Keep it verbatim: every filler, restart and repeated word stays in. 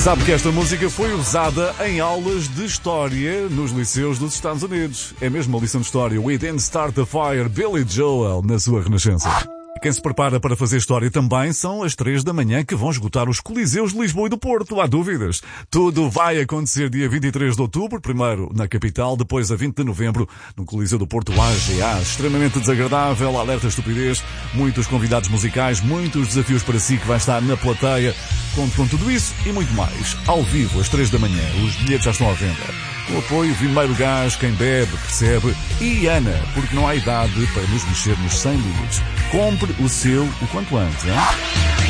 Sabe que esta música foi usada em aulas de História nos liceus dos Estados Unidos. É mesmo uma lição de História. We Didn't Start the Fire, Billy Joel, na sua renascença. Quem se prepara para fazer história também são as três da manhã que vão esgotar os coliseus de Lisboa e do Porto. Há dúvidas? Tudo vai acontecer dia vinte e três de outubro, primeiro na capital, depois a vinte de novembro no Coliseu do Porto A G A. Extremamente desagradável, alerta estupidez, muitos convidados musicais, muitos desafios para si que vai estar na plateia. Conto com tudo isso e muito mais. Ao vivo, às três da manhã. Os bilhetes já estão à venda. Com apoio Vimeiro Gás, quem bebe, percebe. E Ana, porque não há idade para nos mexermos sem limites. Compre o seu o quanto antes, hein?